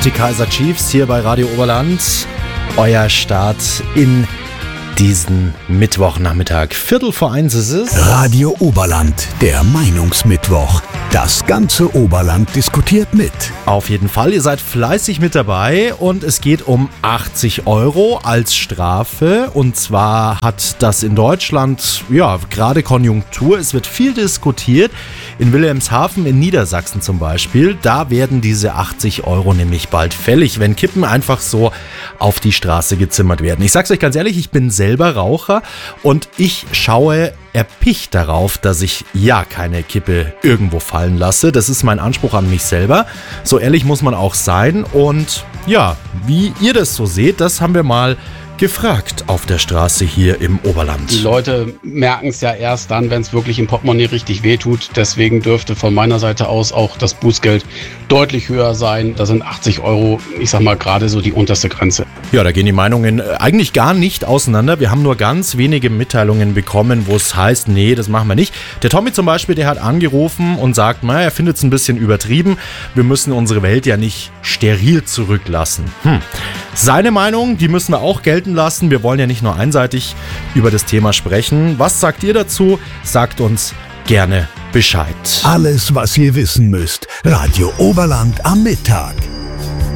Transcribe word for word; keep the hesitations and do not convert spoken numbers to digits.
Die Kaiser Chiefs hier bei Radio Oberland. Euer Start in diesen Mittwochnachmittag. Viertel vor eins ist es. Radio Oberland, der Meinungsmittwoch. Das ganze Oberland diskutiert mit. Auf jeden Fall, ihr seid fleißig mit dabei und es geht um achtzig Euro als Strafe. Und zwar hat das in Deutschland, ja, gerade Konjunktur. Es wird viel diskutiert. In Wilhelmshaven in Niedersachsen zum Beispiel, da werden diese achtzig Euro nämlich bald fällig, wenn Kippen einfach so auf die Straße gezimmert werden. Ich sag's euch ganz ehrlich, ich bin selber Raucher und ich schaue erpicht darauf, dass ich ja keine Kippe irgendwo fallen lasse. Das ist mein Anspruch an mich selber. So ehrlich muss man auch sein. Und ja, wie ihr das so seht, das haben wir mal gefragt auf der Straße hier im Oberland. Die Leute merken es ja erst dann, wenn es wirklich im Portemonnaie richtig wehtut. Deswegen dürfte von meiner Seite aus auch das Bußgeld deutlich höher sein. Da sind achtzig Euro, ich sag mal, gerade so die unterste Grenze. Ja, da gehen die Meinungen eigentlich gar nicht auseinander. Wir haben nur ganz wenige Mitteilungen bekommen, wo es heißt, nee, das machen wir nicht. Der Tommy zum Beispiel, der hat angerufen und sagt, naja, er findet es ein bisschen übertrieben. Wir müssen unsere Welt ja nicht steril zurücklassen. Hm. Seine Meinung, die müssen wir auch gelten lassen. Wir wollen ja nicht nur einseitig über das Thema sprechen. Was sagt ihr dazu? Sagt uns gerne Bescheid. Alles, was ihr wissen müsst. Radio Oberland am Mittag.